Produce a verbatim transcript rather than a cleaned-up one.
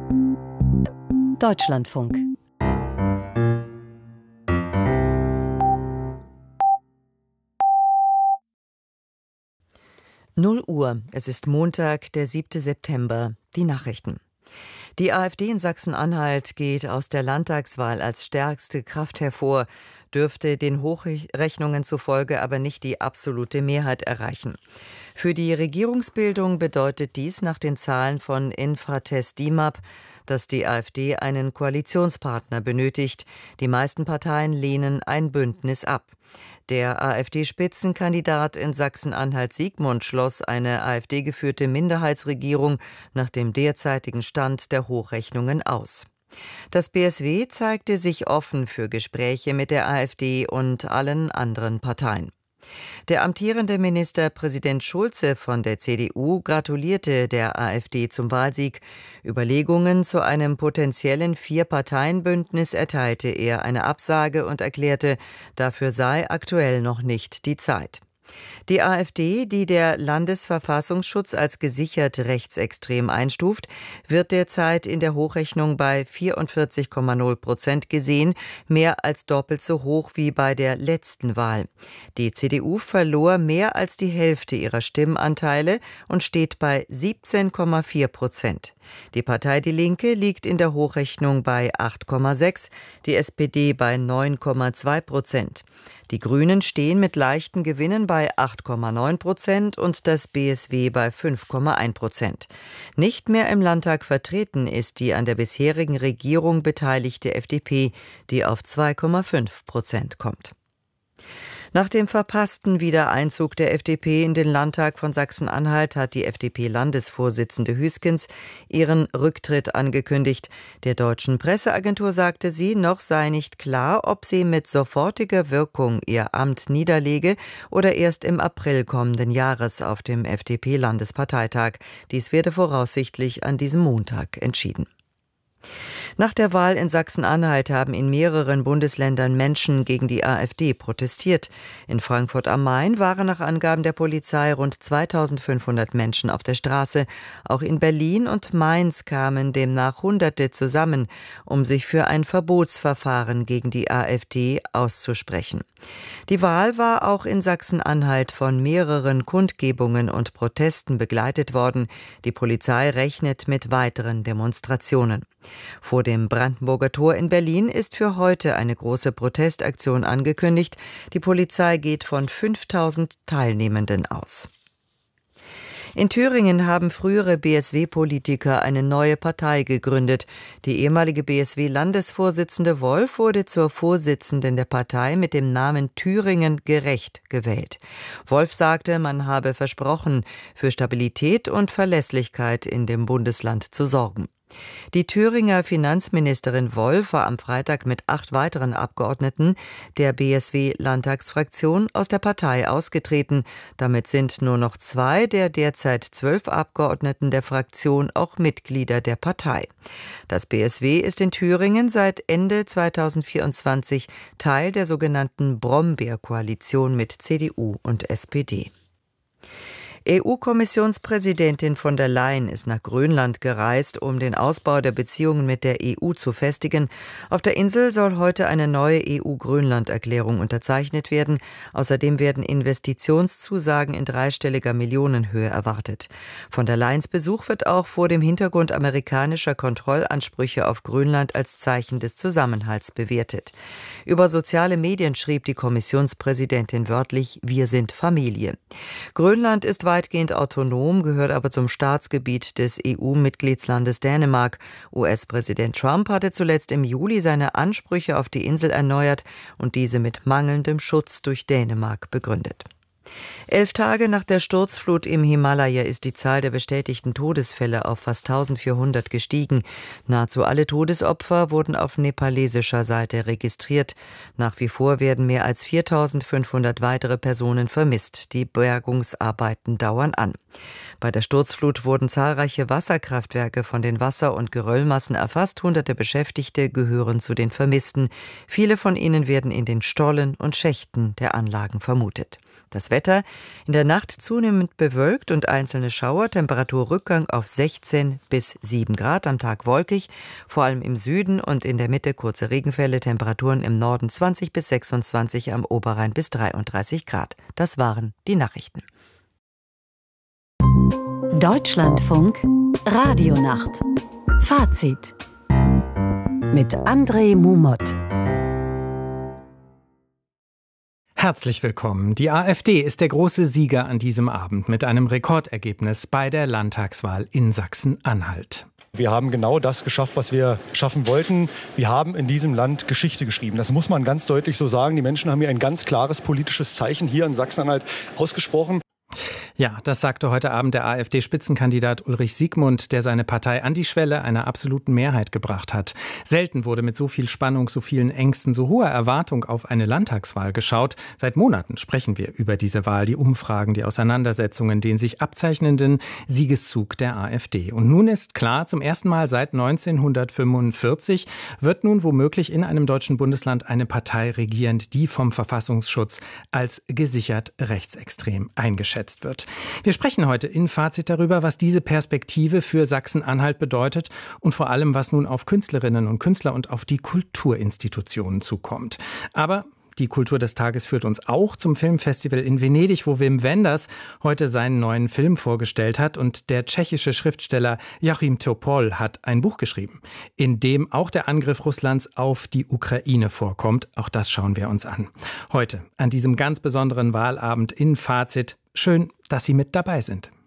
Deutschlandfunk. Null Uhr. Es ist Montag, der siebte September. Die Nachrichten. Die AfD in Sachsen-Anhalt geht aus der Landtagswahl als stärkste Kraft hervor, dürfte den Hochrechnungen zufolge aber nicht die absolute Mehrheit erreichen. Für die Regierungsbildung bedeutet dies nach den Zahlen von Infratest DIMAP, dass die AfD einen Koalitionspartner benötigt. Die meisten Parteien lehnen ein Bündnis ab. Der AfD-Spitzenkandidat in Sachsen-Anhalt Sigmund schloss eine AfD-geführte Minderheitsregierung nach dem derzeitigen Stand der Hochrechnungen aus. Das B S W zeigte sich offen für Gespräche mit der AfD und allen anderen Parteien. Der amtierende Ministerpräsident Schulze von der C D U gratulierte der AfD zum Wahlsieg. Überlegungen zu einem potenziellen Vier-Parteien-Bündnis erteilte er eine Absage und erklärte, dafür sei aktuell noch nicht die Zeit. Die AfD, die der Landesverfassungsschutz als gesichert rechtsextrem einstuft, wird derzeit in der Hochrechnung bei vierundvierzig Komma null Prozent gesehen, mehr als doppelt so hoch wie bei der letzten Wahl. Die C D U verlor mehr als die Hälfte ihrer Stimmanteile und steht bei siebzehn Komma vier Prozent. Die Partei Die Linke liegt in der Hochrechnung bei acht Komma sechs, die S P D bei neun Komma zwei Prozent. Die Grünen stehen mit leichten Gewinnen bei acht Komma neun Prozent und das B S W bei fünf Komma eins Prozent. Nicht mehr im Landtag vertreten ist die an der bisherigen Regierung beteiligte F D P, die auf zwei Komma fünf Prozent kommt. Nach dem verpassten Wiedereinzug der F D P in den Landtag von Sachsen-Anhalt hat die F D P-Landesvorsitzende Hüskens ihren Rücktritt angekündigt. Der deutschen Presseagentur sagte sie, noch sei nicht klar, ob sie mit sofortiger Wirkung ihr Amt niederlege oder erst im April kommenden Jahres auf dem F D P-Landesparteitag. Dies werde voraussichtlich an diesem Montag entschieden. Nach der Wahl in Sachsen-Anhalt haben in mehreren Bundesländern Menschen gegen die AfD protestiert. In Frankfurt am Main waren nach Angaben der Polizei rund zweitausendfünfhundert Menschen auf der Straße. Auch in Berlin und Mainz kamen demnach Hunderte zusammen, um sich für ein Verbotsverfahren gegen die AfD auszusprechen. Die Wahl war auch in Sachsen-Anhalt von mehreren Kundgebungen und Protesten begleitet worden. Die Polizei rechnet mit weiteren Demonstrationen. Vor dem Brandenburger Tor in Berlin ist für heute eine große Protestaktion angekündigt. Die Polizei geht von fünftausend Teilnehmenden aus. In Thüringen haben frühere B S W-Politiker eine neue Partei gegründet. Die ehemalige B S W-Landesvorsitzende Wolf wurde zur Vorsitzenden der Partei mit dem Namen Thüringen gerecht gewählt. Wolf sagte, man habe versprochen, für Stabilität und Verlässlichkeit in dem Bundesland zu sorgen. Die Thüringer Finanzministerin Wolf war am Freitag mit acht weiteren Abgeordneten der B S W-Landtagsfraktion aus der Partei ausgetreten. Damit sind nur noch zwei der derzeit zwölf Abgeordneten der Fraktion auch Mitglieder der Partei. Das B S W ist in Thüringen seit Ende zweitausendvierundzwanzig Teil der sogenannten Brombeer-Koalition mit C D U und S P D. E U-Kommissionspräsidentin von der Leyen ist nach Grönland gereist, um den Ausbau der Beziehungen mit der E U zu festigen. Auf der Insel soll heute eine neue E U-Grönland-Erklärung unterzeichnet werden. Außerdem werden Investitionszusagen in dreistelliger Millionenhöhe erwartet. Von der Leyens Besuch wird auch vor dem Hintergrund amerikanischer Kontrollansprüche auf Grönland als Zeichen des Zusammenhalts bewertet. Über soziale Medien schrieb die Kommissionspräsidentin wörtlich: Wir sind Familie. Grönland ist weitgehend autonom, gehört aber zum Staatsgebiet des E U-Mitgliedslandes Dänemark. U S-Präsident Trump hatte zuletzt im Juli seine Ansprüche auf die Insel erneuert und diese mit mangelndem Schutz durch Dänemark begründet. Elf Tage nach der Sturzflut im Himalaya ist die Zahl der bestätigten Todesfälle auf fast eintausendvierhundert gestiegen. Nahezu alle Todesopfer wurden auf nepalesischer Seite registriert. Nach wie vor werden mehr als viertausendfünfhundert weitere Personen vermisst. Die Bergungsarbeiten dauern an. Bei der Sturzflut wurden zahlreiche Wasserkraftwerke von den Wasser- und Geröllmassen erfasst. Hunderte Beschäftigte gehören zu den Vermissten. Viele von ihnen werden in den Stollen und Schächten der Anlagen vermutet. Das Wetter: in der Nacht zunehmend bewölkt und einzelne Schauer, Temperaturrückgang auf sechzehn bis sieben Grad, am Tag wolkig, vor allem im Süden und in der Mitte kurze Regenfälle, Temperaturen im Norden zwanzig bis sechsundzwanzig, am Oberrhein bis dreiunddreißig Grad. Das waren die Nachrichten. Deutschlandfunk Radionacht. Fazit mit André Mumot. Herzlich willkommen. Die AfD ist der große Sieger an diesem Abend mit einem Rekordergebnis bei der Landtagswahl in Sachsen-Anhalt. Wir haben genau das geschafft, was wir schaffen wollten. Wir haben in diesem Land Geschichte geschrieben. Das muss man ganz deutlich so sagen. Die Menschen haben hier ein ganz klares politisches Zeichen hier in Sachsen-Anhalt ausgesprochen. Ja, das sagte heute Abend der AfD-Spitzenkandidat Ulrich Siegmund, der seine Partei an die Schwelle einer absoluten Mehrheit gebracht hat. Selten wurde mit so viel Spannung, so vielen Ängsten, so hoher Erwartung auf eine Landtagswahl geschaut. Seit Monaten sprechen wir über diese Wahl, die Umfragen, die Auseinandersetzungen, den sich abzeichnenden Siegeszug der AfD. Und nun ist klar, zum ersten Mal seit neunzehnhundertfünfundvierzig wird nun womöglich in einem deutschen Bundesland eine Partei regieren, die vom Verfassungsschutz als gesichert rechtsextrem eingeschätzt wird. Wir sprechen heute in Fazit darüber, was diese Perspektive für Sachsen-Anhalt bedeutet und vor allem, was nun auf Künstlerinnen und Künstler und auf die Kulturinstitutionen zukommt. Aber die Kultur des Tages führt uns auch zum Filmfestival in Venedig, wo Wim Wenders heute seinen neuen Film vorgestellt hat. Und der tschechische Schriftsteller Joachim Topol hat ein Buch geschrieben, in dem auch der Angriff Russlands auf die Ukraine vorkommt. Auch das schauen wir uns an. Heute, an diesem ganz besonderen Wahlabend in Fazit. Schön, dass Sie mit dabei sind.